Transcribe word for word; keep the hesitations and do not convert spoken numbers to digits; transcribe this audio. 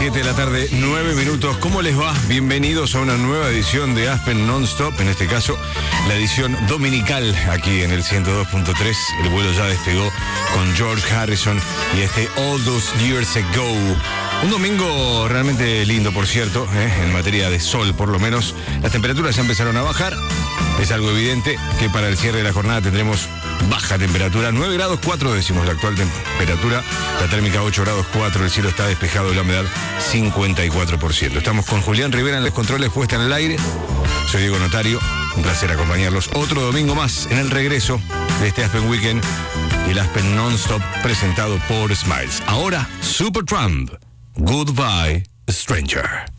siete de la tarde, nueve minutos. ¿Cómo les va? Bienvenidos a una nueva edición de Aspen Non-Stop. En este caso, la edición dominical aquí en el ciento dos punto tres. El vuelo ya despegó con George Harrison y este All Those Years Ago. Un domingo realmente lindo, por cierto, ¿eh? En materia de sol, por lo menos. Las temperaturas ya empezaron a bajar. Es algo evidente que para el cierre de la jornada tendremos baja temperatura, nueve grados cuatro décimos la actual temperatura, la térmica ocho grados cuatro, el cielo está despejado y la humedad cincuenta y cuatro por ciento. Estamos con Julián Rivera en los controles, puesta en el aire. Soy Diego Notario, un placer acompañarlos otro domingo más en el regreso de este Aspen Weekend y el Aspen Non-Stop presentado por Smiles. Ahora, Supertramp, Goodbye Stranger.